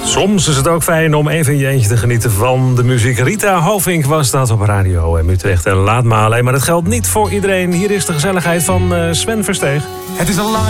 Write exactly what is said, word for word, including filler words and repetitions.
Soms is het ook fijn om even in je eentje te genieten van de muziek. Rita Hovink was dat op Radio M Utrecht en Laat maar alleen. Maar dat geldt niet voor iedereen. Hier is de gezelligheid van Sven Versteeg. Het is een lange